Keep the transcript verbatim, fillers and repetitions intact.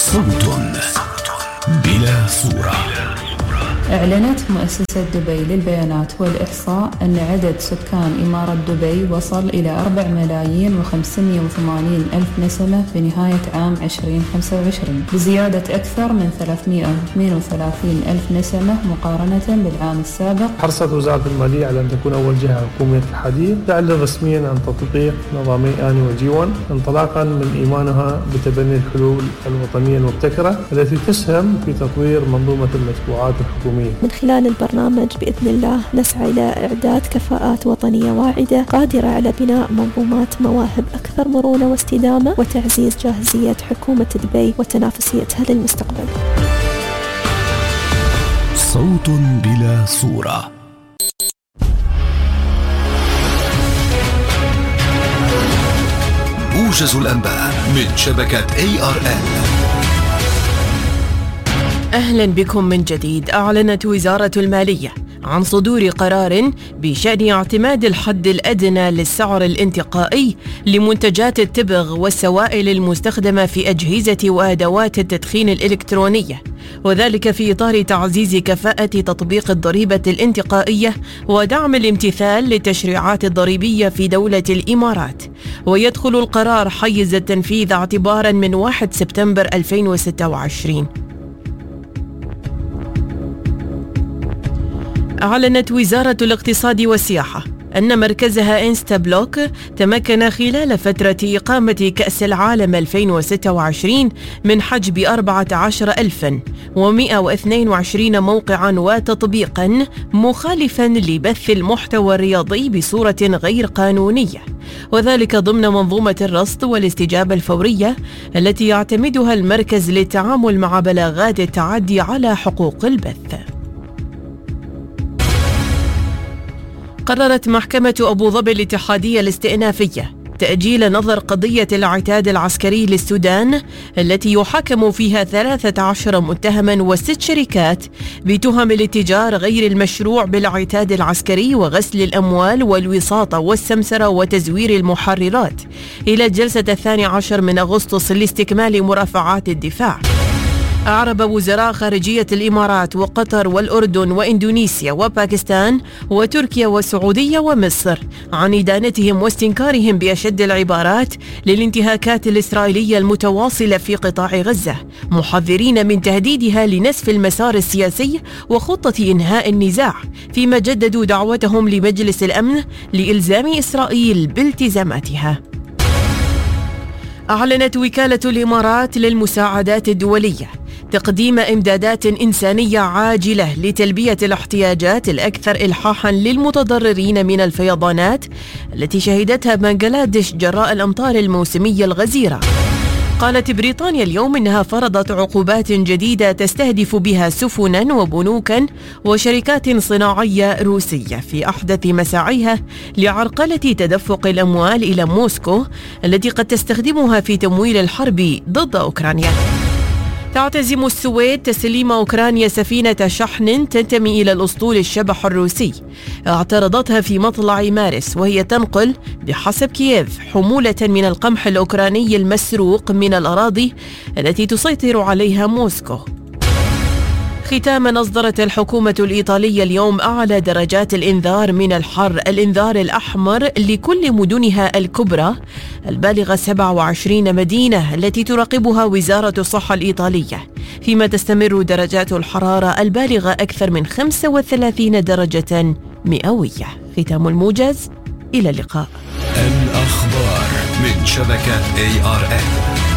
صوت بلا صورة. أعلنت مؤسسة دبي للبيانات والإحصاء أن عدد سكان إمارة دبي وصل إلى أربعة ملايين وخمسمائة وثمانين ألف نسمة في نهاية عام عشرين خمسة وعشرين، بزيادة أكثر من ثلاثمائة واثنين وثلاثين ألف نسمة مقارنة بالعام السابق. حرصت وزارة المالية على أن تكون أول جهة حكومية اتحادية تعلن رسميا عن تطبيق نظامي آني وجيون انطلاقا من إيمانها بتبني الحلول الوطنية المبتكرة التي تسهم في تطوير منظومة المدفوعات الحكومية. من خلال البرنامج بإذن الله نسعى إلى إعداد كفاءات وطنية واعدة قادرة على بناء منظومات مواهب أكثر مرونة واستدامة وتعزيز جاهزية حكومة دبي وتنافسيتها للمستقبل. صوت بلا صورة. موجز الأنباء من شبكة إيه آر إل. أهلا بكم من جديد. أعلنت وزارة المالية عن صدور قرار بشأن اعتماد الحد الأدنى للسعر الانتقائي لمنتجات التبغ والسوائل المستخدمة في أجهزة وأدوات التدخين الإلكترونية، وذلك في إطار تعزيز كفاءة تطبيق الضريبة الانتقائية ودعم الامتثال للتشريعات الضريبية في دولة الإمارات. ويدخل القرار حيز التنفيذ اعتبارا من واحد سبتمبر ألفين وستة وعشرين. أعلنت وزارة الاقتصاد والسياحة أن مركزها إنستا بلوك تمكن خلال فترة إقامة كأس العالم ألفين وستة وعشرين من حجب أربعة عشر ألفا ومئة واثنين وعشرين موقعا وتطبيقا مخالفا لبث المحتوى الرياضي بصورة غير قانونية، وذلك ضمن منظومة الرصد والاستجابة الفورية التي يعتمدها المركز للتعامل مع بلاغات التعدي على حقوق البث. قررت محكمة أبو ظبي الاتحادية الاستئنافية تأجيل نظر قضية العتاد العسكري للسودان التي يحاكم فيها ثلاثة عشر متهما وست شركات بتهم الاتجار غير المشروع بالعتاد العسكري وغسل الأموال والوساطة والسمسرة وتزوير المحررات إلى الجلسة الثاني عشر من أغسطس لاستكمال مرافعات الدفاع. أعرب وزراء خارجية الإمارات وقطر والأردن وإندونيسيا وباكستان وتركيا والسعودية ومصر عن إدانتهم واستنكارهم بأشد العبارات للانتهاكات الإسرائيلية المتواصلة في قطاع غزة، محذرين من تهديدها لنسف المسار السياسي وخطة إنهاء النزاع، فيما جددوا دعوتهم لمجلس الأمن لإلزام إسرائيل بالتزاماتها. أعلنت وكالة الإمارات للمساعدات الدولية تقديم إمدادات إنسانية عاجلة لتلبية الاحتياجات الأكثر إلحاحاً للمتضررين من الفيضانات التي شهدتها بنغلاديش جراء الأمطار الموسمية الغزيرة. قالت بريطانيا اليوم إنها فرضت عقوبات جديدة تستهدف بها سفناً وبنوكاً وشركات صناعية روسية في أحدث مساعيها لعرقلة تدفق الأموال إلى موسكو التي قد تستخدمها في تمويل الحرب ضد أوكرانيا. تعتزم السويد تسليم أوكرانيا سفينة شحن تنتمي إلى الأسطول الشبح الروسي اعترضتها في مطلع مارس، وهي تنقل بحسب كييف حمولة من القمح الأوكراني المسروق من الأراضي التي تسيطر عليها موسكو. ختاما، أصدرت الحكومة الإيطالية اليوم أعلى درجات الإنذار من الحر، الإنذار الأحمر لكل مدنها الكبرى البالغة سبعة وعشرين مدينة التي تراقبها وزارة الصحة الإيطالية، فيما تستمر درجات الحرارة البالغة أكثر من خمسة وثلاثين درجة مئوية. ختام الموجز، إلى اللقاء. الأخبار من شبكة إيه آر إل.